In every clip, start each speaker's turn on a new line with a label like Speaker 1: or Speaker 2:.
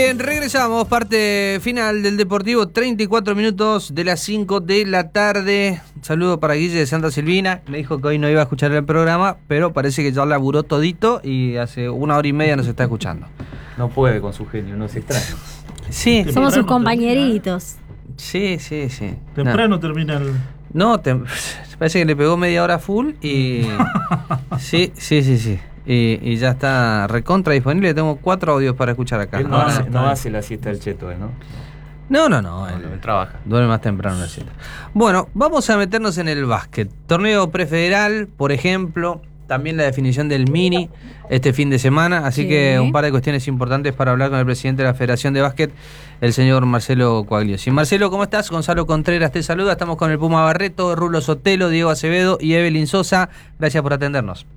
Speaker 1: Bien, regresamos, parte final del Deportivo, 34 minutos de las 5 de la tarde. Un saludo para Guille de Santa Silvina, me dijo que hoy no iba a escuchar el programa, pero parece que ya laburó todito y hace 1 hora y media nos está escuchando.
Speaker 2: No puede con su genio, no se extraña.
Speaker 1: Sí.
Speaker 3: Somos sus compañeritos.
Speaker 1: Sí.
Speaker 4: Temprano termina el...
Speaker 1: No, parece que le pegó media hora full y... Sí. Y ya está recontra disponible. Tengo 4 audios para escuchar acá.
Speaker 2: Él no hace la siesta del cheto, ¿no?
Speaker 1: No.
Speaker 2: Él trabaja.
Speaker 1: Duerme más temprano la siesta. Bueno, vamos a meternos en el básquet. Torneo prefederal, por ejemplo. También la definición del mini este fin de semana. Así que un par de cuestiones importantes para hablar con el presidente de la Federación de Básquet, el señor Marcelo Quagliosi. Marcelo, ¿cómo estás? Gonzalo Contreras te saluda. Estamos con el Puma Barreto, Rulo Sotelo, Diego Acevedo y Evelyn Sosa. Gracias por atendernos.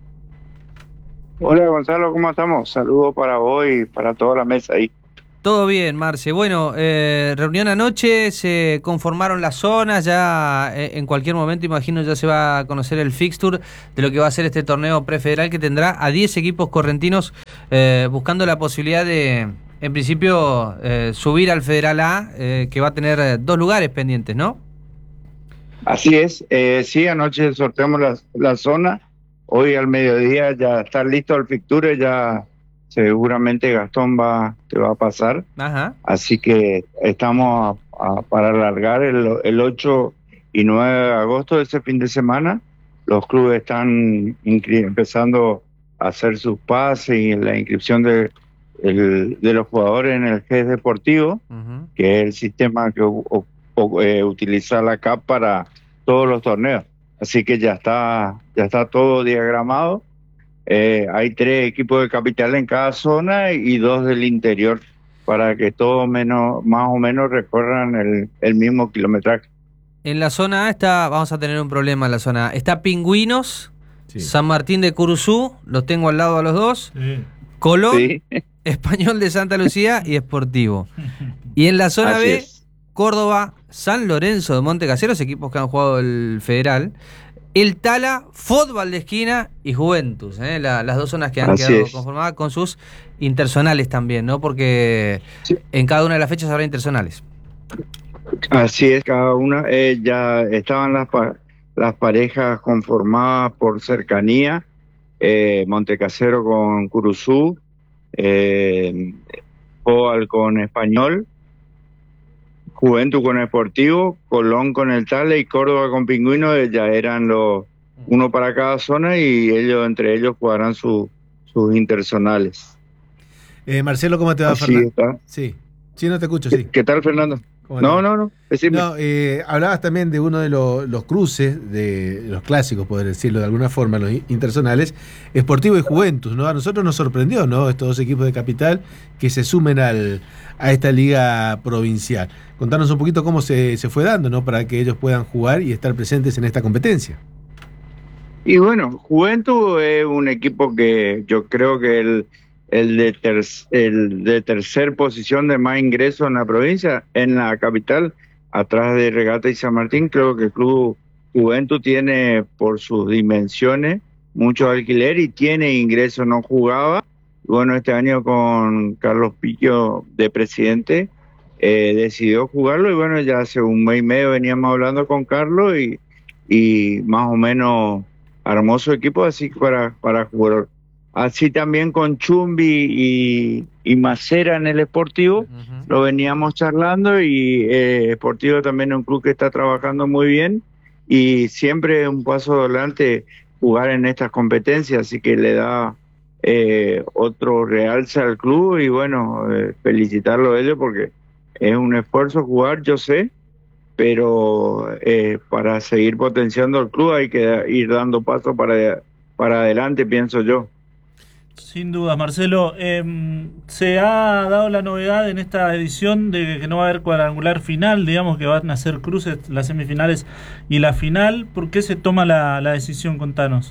Speaker 5: Hola Gonzalo, ¿cómo estamos? Saludos para vos y para toda la mesa ahí.
Speaker 1: Todo bien, Marce. Bueno, reunión anoche, se conformaron las zonas, ya en cualquier momento, imagino, ya se va a conocer el fixture de lo que va a ser este torneo prefederal que tendrá a 10 equipos correntinos buscando la posibilidad de, en principio, subir al Federal A, que va a tener 2 lugares pendientes, ¿no?
Speaker 5: Así es, sí, anoche sorteamos la zona, hoy al mediodía ya está listo el fixture, ya seguramente Gastón te va a pasar. Ajá. Así que estamos para alargar el 8 y 9 de agosto de ese fin de semana. Los clubes están empezando a hacer sus pases y la inscripción de los jugadores en el GES Deportivo, que es el sistema que utiliza la CAP para todos los torneos. Así que ya está todo diagramado. Hay 3 equipos de capital en cada zona y 2 del interior para que todos más o menos recorran el mismo kilometraje.
Speaker 1: En la zona A vamos a tener un problema en la zona A. Está Pingüinos, sí. San Martín de Curuzú, los tengo al lado a los dos, sí. Colón, sí. Español de Santa Lucía y Sportivo. Y en la zona B, Córdoba, San Lorenzo de Monte Caseros, equipos que han jugado el Federal, el Tala, Fútbol de Esquina y Juventus, las 2 zonas que han quedado conformadas con sus interzonales también, ¿no? Porque en cada una de las fechas habrá interzonales.
Speaker 5: Así es, cada una. Ya estaban las parejas conformadas por cercanía, Montecasero con Curuzú, Poal con Español, Juventud con Sportivo, Colón con el Tala y Córdoba con Pingüino. Ya eran uno para cada zona y entre ellos jugarán sus interzonales.
Speaker 6: Marcelo, ¿cómo te va, Fernando? Sí, no te escucho, sí.
Speaker 5: ¿Qué tal, Fernando? No. Decime.
Speaker 6: No, hablabas también de uno de los cruces, de los clásicos, poder decirlo de alguna forma, los interzonales, Sportivo y Juventus, ¿no? A nosotros nos sorprendió, ¿no? Estos 2 equipos de capital que se sumen a esta liga provincial. Contanos un poquito cómo se fue dando, ¿no? Para que ellos puedan jugar y estar presentes en esta competencia.
Speaker 5: Y bueno, Juventus es un equipo que yo creo que el de tercer posición de más ingresos en la provincia, en la capital, atrás de Regata y San Martín. Creo que el Club Juventud tiene, por sus dimensiones, mucho alquiler y tiene ingresos. No jugaba. Bueno, este año con Carlos Pillo de presidente decidió jugarlo y bueno, ya hace 1 mes y medio veníamos hablando con Carlos y más o menos armó su equipo así para jugar. Así también con Chumbi y Macera en el Sportivo, lo veníamos charlando y Sportivo también es un club que está trabajando muy bien y siempre es un paso adelante jugar en estas competencias, así que le da otro realce al club y bueno, felicitarlo a ellos porque es un esfuerzo jugar, yo sé, pero para seguir potenciando el club hay que ir dando pasos para adelante, pienso yo.
Speaker 4: Sin duda, Marcelo. Se ha dado la novedad en esta edición de que no va a haber cuadrangular final, digamos que van a ser cruces las semifinales y la final. ¿Por qué se toma la decisión? Contanos.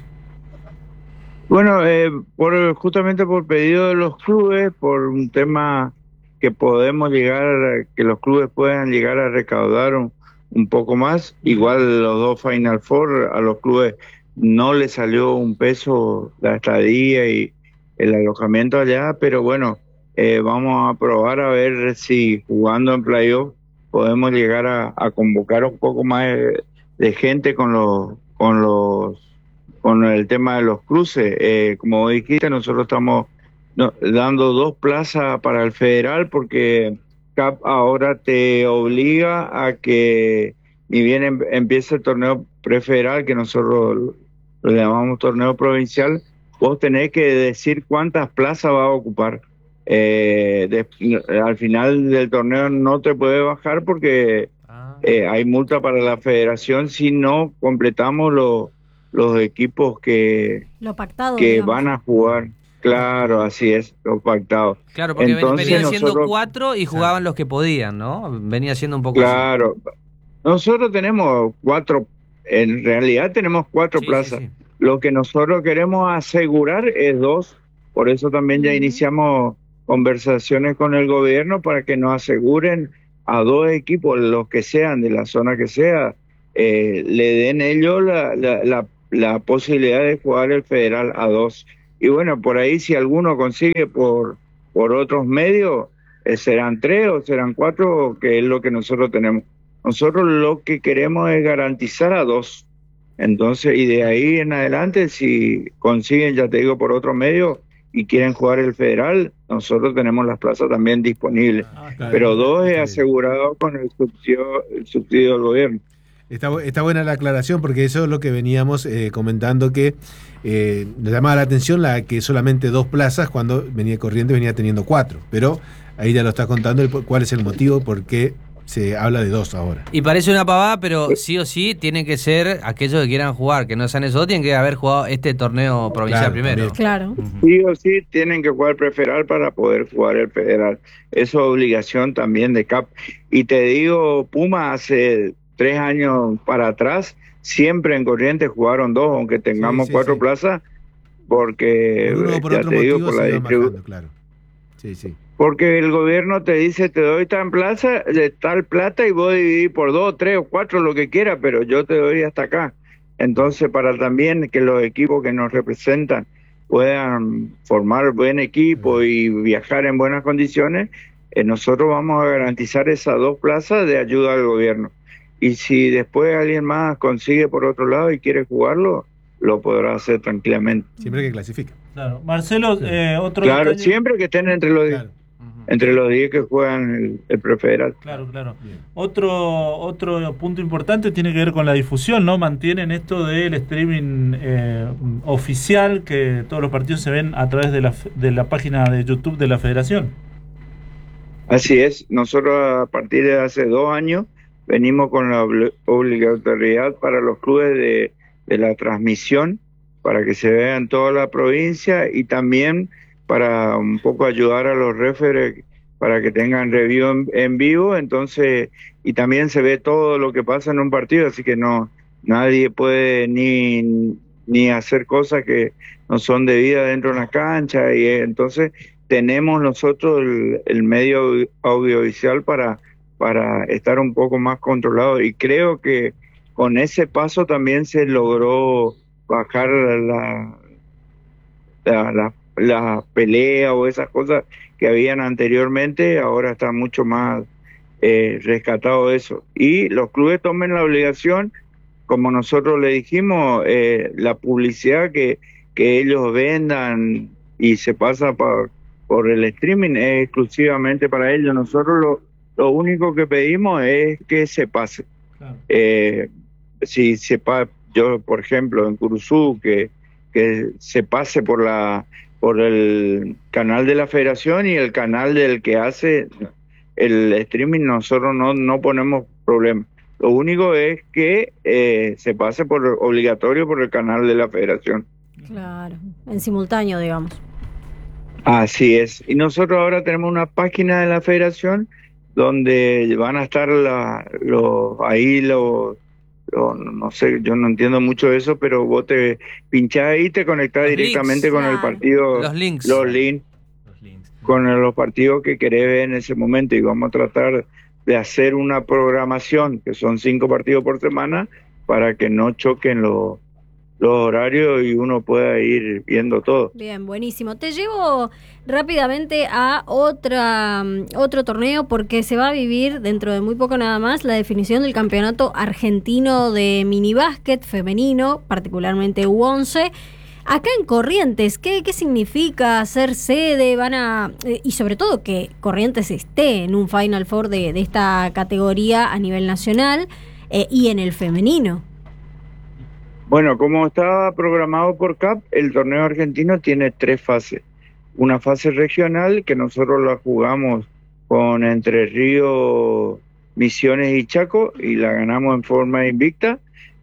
Speaker 5: Bueno, justamente por pedido de los clubes, por un tema que que los clubes puedan llegar a recaudar un poco más. Igual los 2 Final Four a los clubes no les salió un peso la estadía y el alojamiento allá, pero bueno, vamos a probar a ver si jugando en playoff podemos llegar a convocar un poco más de gente con el tema de los cruces. Como dijiste, nosotros estamos dando 2 plazas para el federal porque CAP ahora te obliga a que ni bien empiece el torneo prefederal, que nosotros lo llamamos torneo provincial, vos tenés que decir cuántas plazas va a ocupar. Al final del torneo no te puede bajar porque hay multa para la federación si no completamos los equipos que van a jugar. Claro, así es, los pactados.
Speaker 1: Claro, porque venían siendo 4 y jugaban los que podían, ¿no? Venía siendo un poco
Speaker 5: claro. Así. Nosotros tenemos 4, en realidad tenemos 4 plazas. Sí. Lo que nosotros queremos asegurar es 2, por eso también ya iniciamos conversaciones con el gobierno para que nos aseguren a 2 equipos, los que sean, de la zona que sea, le den ellos la posibilidad de jugar el federal a 2. Y bueno, por ahí si alguno consigue por otros medios, serán 3 o serán 4, que es lo que nosotros tenemos. Nosotros lo que queremos es garantizar a 2. Entonces, y de ahí en adelante, si consiguen, ya te digo, por otro medio y quieren jugar el federal, nosotros tenemos las plazas también disponibles. Claro, pero 2 es asegurado con el subsidio del gobierno.
Speaker 6: Está buena la aclaración porque eso es lo que veníamos comentando, que nos llamaba la atención que solamente 2 plazas cuando Corrientes venía teniendo 4, pero ahí ya lo está contando cuál es el motivo por qué se habla de 2 ahora.
Speaker 1: Y parece una pavada, pero sí o sí tienen que ser aquellos que quieran jugar, que no sean esos, tienen que haber jugado este torneo provincial primero.
Speaker 3: Claro.
Speaker 5: Sí o sí tienen que jugar prefederal para poder jugar el federal. Eso es obligación también de CAP. Y te digo, Puma hace 3 años para atrás, siempre en Corrientes jugaron 2, aunque tengamos 4 plazas, porque
Speaker 6: ya te digo, por la distribución. Claro. Sí.
Speaker 5: Porque el gobierno te dice, te doy tal plaza, de tal plata, y vos dividís por 2, 3 o 4, lo que quieras, pero yo te doy hasta acá. Entonces, para también que los equipos que nos representan puedan formar buen equipo y viajar en buenas condiciones, nosotros vamos a garantizar esas 2 plazas de ayuda al gobierno. Y si después alguien más consigue por otro lado y quiere jugarlo, lo podrá hacer tranquilamente.
Speaker 6: Siempre que clasifique.
Speaker 4: Claro. Marcelo, otro
Speaker 5: Claro,
Speaker 4: detalle...
Speaker 5: siempre que estén entre los 10. Claro. Entre los 10 que juegan el prefederal.
Speaker 4: Claro. Bien. Otro punto importante tiene que ver con la difusión, ¿no? Mantienen esto del streaming oficial, que todos los partidos se ven a través de la página de YouTube de la Federación.
Speaker 5: Así es. Nosotros a partir de hace 2 años venimos con la obligatoriedad para los clubes de la transmisión, para que se vea en toda la provincia, y también para un poco ayudar a los referees para que tengan review en vivo. Entonces, y también se ve todo lo que pasa en un partido, así que nadie puede ni hacer cosas que no son debidas dentro de una cancha, y entonces tenemos nosotros el medio audiovisual para estar un poco más controlado, y creo que con ese paso también se logró bajar la pelea o esas cosas que habían anteriormente. Ahora está mucho más rescatado eso, y los clubes tomen la obligación, como nosotros le dijimos, la publicidad que ellos vendan y se pasa por el streaming es exclusivamente para ellos. Nosotros lo único que pedimos es que se pase. Claro. Yo, por ejemplo, en Curuzú, que se pase por el canal de la Federación y el canal del que hace el streaming, nosotros no ponemos problema. Lo único es que se pase obligatorio por el canal de la Federación.
Speaker 3: Claro, en simultáneo, digamos.
Speaker 5: Así es. Y nosotros ahora tenemos una página de la Federación donde van a estar no sé, yo no entiendo mucho eso, pero vos te pinchás ahí y te conectás directamente con el partido.
Speaker 1: Los links.
Speaker 5: Con los partidos que querés ver en ese momento, y vamos a tratar de hacer una programación, que son 5 partidos por semana, para que no choquen los horarios y uno pueda ir viendo todo.
Speaker 3: Bien, buenísimo. Te llevo rápidamente a otro torneo porque se va a vivir dentro de muy poco nada más la definición del campeonato argentino de minibásquet femenino, particularmente U11. Acá en Corrientes, ¿qué significa ser sede? Y sobre todo que Corrientes esté en un Final Four de esta categoría a nivel nacional y en el femenino.
Speaker 5: Bueno, como estaba programado por CAP, el torneo argentino tiene 3 fases. Una fase regional que nosotros la jugamos con Entre Ríos, Misiones y Chaco y la ganamos en forma invicta.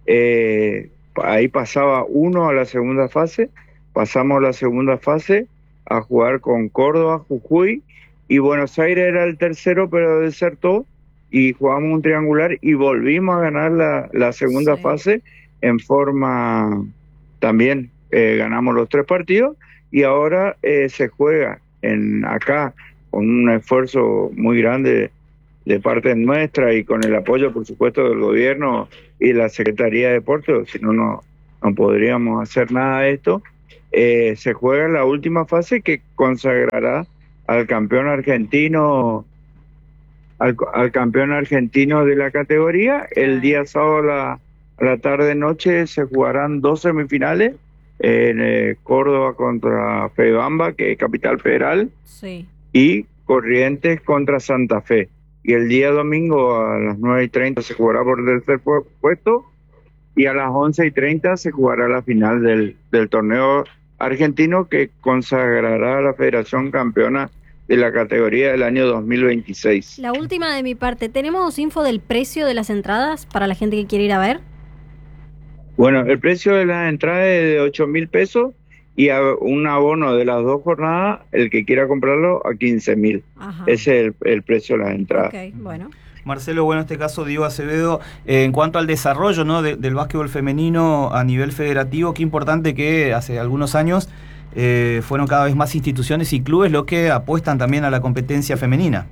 Speaker 5: Ahí pasaba uno a la segunda fase, pasamos la segunda fase a jugar con Córdoba, Jujuy y Buenos Aires era el tercero pero desertó y jugamos un triangular y volvimos a ganar la segunda fase en forma también, ganamos los 3 partidos y ahora se juega acá con un esfuerzo muy grande de parte nuestra y con el apoyo, por supuesto, del gobierno y la Secretaría de Deportes, si no, no podríamos hacer nada de esto. Se juega la última fase que consagrará al campeón argentino al campeón argentino de la categoría. El día sábado a la tarde-noche se jugarán 2 semifinales en Córdoba contra Feibamba, que es Capital Federal, y Corrientes contra Santa Fe. Y el día domingo a las 9:30 se jugará por el tercer puesto y a las 11:30 se jugará la final del torneo argentino que consagrará a la federación campeona de la categoría del año 2026.
Speaker 3: La última de mi parte, ¿tenemos info del precio de las entradas para la gente que quiere ir a ver?
Speaker 5: Bueno, el precio de las entradas es de 8.000 pesos y un abono de las 2 jornadas, el que quiera comprarlo, a 15.000. Ese es el precio de las entradas.
Speaker 3: Okay, bueno.
Speaker 2: Marcelo, bueno, en este caso Diego Acevedo, en cuanto al desarrollo, ¿no?, del básquetbol femenino a nivel federativo, qué importante que hace algunos años fueron cada vez más instituciones y clubes los que apuestan también a la competencia femenina.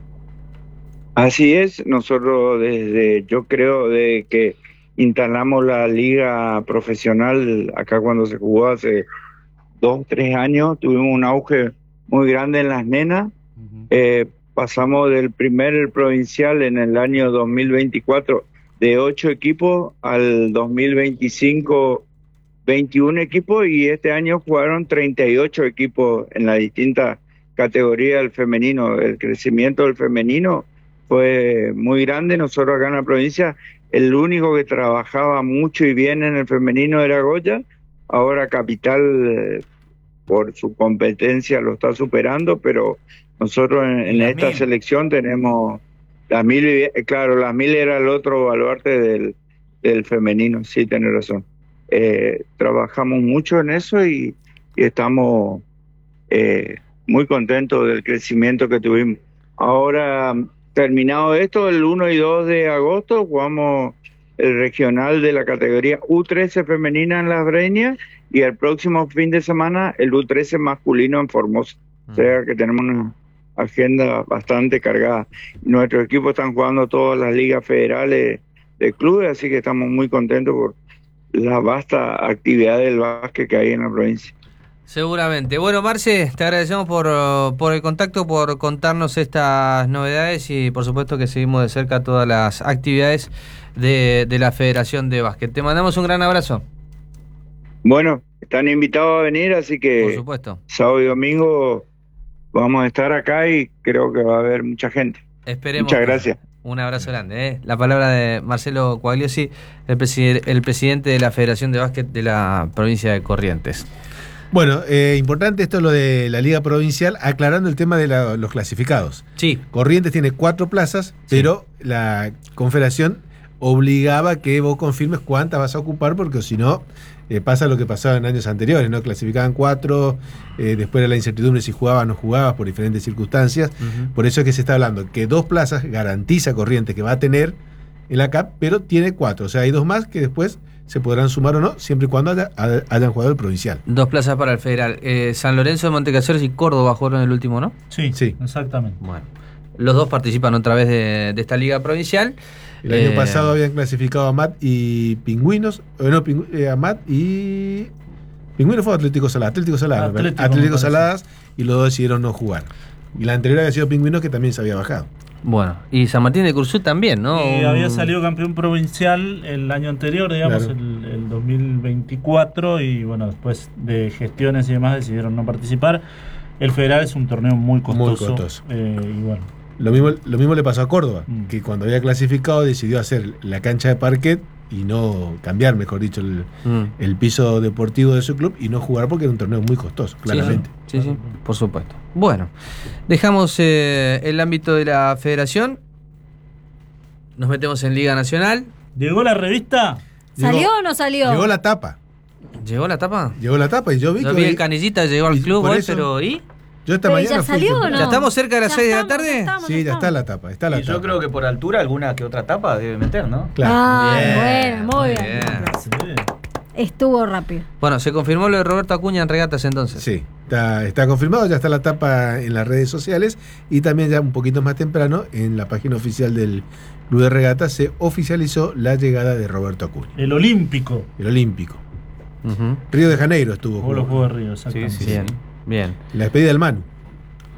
Speaker 5: Así es, nosotros yo creo de que instalamos la liga profesional acá cuando se jugó hace 2, 3 años, tuvimos un auge muy grande en las nenas. Pasamos del primer provincial en el año 2024 de 8 equipos al 2025 21 equipos y este año jugaron 38 equipos en las distintas categorías del femenino. El crecimiento del femenino fue muy grande. Nosotros acá en la provincia, el único que trabajaba mucho y bien en el femenino era Goya. Ahora Capital, por su competencia, lo está superando, pero nosotros en esta selección tenemos las 1000, claro, las 1000 era el otro baluarte del femenino, sí, tenés razón. Trabajamos mucho en eso y estamos muy contentos del crecimiento que tuvimos. Ahora, terminado esto, el 1 y 2 de agosto jugamos el regional de la categoría U13 femenina en Las Breñas y el próximo fin de semana el U13 masculino en Formosa. O sea que tenemos una agenda bastante cargada. Nuestros equipos están jugando todas las ligas federales de clubes, así que estamos muy contentos por la vasta actividad del básquet que hay en la provincia.
Speaker 1: Seguramente. Bueno, Marce, te agradecemos por el contacto, por contarnos estas novedades y por supuesto que seguimos de cerca todas las actividades de la Federación de Básquet. Te mandamos un gran abrazo.
Speaker 5: Bueno, están invitados a venir, así que
Speaker 1: por supuesto,
Speaker 5: sábado y domingo vamos a estar acá y creo que va a haber mucha gente.
Speaker 1: Esperemos.
Speaker 5: Muchas gracias.
Speaker 1: Un abrazo grande. La palabra de Marcelo Quagliosi, el presidente de la Federación de Básquet de la provincia de Corrientes.
Speaker 6: Bueno, importante esto lo de la Liga Provincial, aclarando el tema de los clasificados.
Speaker 1: Sí.
Speaker 6: Corrientes tiene 4 plazas, pero la Confederación obligaba que vos confirmes cuántas vas a ocupar, porque si no, pasa lo que pasaba en años anteriores, ¿no? Clasificaban 4, después era la incertidumbre si jugabas o no jugabas por diferentes circunstancias. Por eso es que se está hablando que 2 plazas garantiza Corrientes que va a tener en la CAP, pero tiene 4. O sea, hay 2 más que después se podrán sumar o no, siempre y cuando hayan jugado el provincial.
Speaker 1: 2 plazas para el federal. San Lorenzo de Montecaseros y Córdoba jugaron el último, ¿no?
Speaker 4: Sí, exactamente.
Speaker 1: Bueno, los 2 participan otra vez de esta liga provincial.
Speaker 6: El año pasado habían clasificado a MAT y Pingüinos. A MAT y... Pingüinos fue Atlético Saladas. Atlético Saladas, y los dos decidieron no jugar. Y la anterior había sido Pingüinos, que también se había bajado.
Speaker 1: Bueno, y San Martín de Cursú también, ¿no?
Speaker 4: Y había salido campeón provincial el año anterior, digamos,
Speaker 6: claro.
Speaker 4: el 2024, y bueno, después de gestiones y demás decidieron no participar. El federal es un torneo muy costoso.
Speaker 6: Muy costoso.
Speaker 4: Y bueno.
Speaker 6: Lo mismo le pasó a Córdoba, que cuando había clasificado decidió hacer la cancha de parquet y no cambiar, mejor dicho, el piso deportivo de su club y no jugar porque era un torneo muy costoso, claramente.
Speaker 1: Sí, por supuesto. Bueno, dejamos el ámbito de la federación, nos metemos en Liga Nacional.
Speaker 4: ¿Llegó la revista?
Speaker 3: ¿Salió o no salió?
Speaker 6: Llegó la tapa.
Speaker 1: ¿Llegó la tapa?
Speaker 6: Llegó la tapa y yo vi
Speaker 1: que... vi el Canillita, llegó al club hoy, pero ¿y?
Speaker 6: Yo esta mañana
Speaker 3: ¿Ya salió o no?
Speaker 1: ¿Ya estamos cerca de las 6 de la tarde?
Speaker 6: Sí, ya está la tapa.
Speaker 2: Y yo creo que por altura alguna que otra tapa debe meter, ¿no?
Speaker 6: Claro.
Speaker 3: Bueno, muy bien. Estuvo rápido.
Speaker 1: Bueno, se confirmó lo de Roberto Acuña en regatas entonces.
Speaker 6: Sí, está confirmado, ya está la tapa en las redes sociales y también ya un poquito más temprano en la página oficial del Club de Regatas se oficializó la llegada de Roberto Acuña.
Speaker 4: El Olímpico.
Speaker 6: Río de Janeiro estuvo.
Speaker 4: Jugó los Juegos de Río, exactamente.
Speaker 1: Sí. Bien.
Speaker 6: La despedida del Manu.